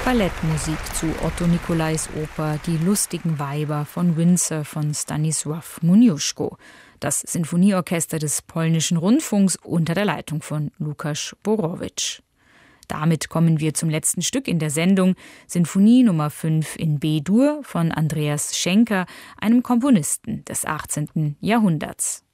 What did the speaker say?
Ballettmusik zu Otto Nicolais Oper Die lustigen Weiber von Windsor von Stanisław Moniuszko. Das Sinfonieorchester des polnischen Rundfunks unter der Leitung von Łukasz Borowicz. Damit kommen wir zum letzten Stück in der Sendung, Sinfonie Nummer 5 in B-Dur von Andreas Schenker, einem Komponisten des 18. Jahrhunderts.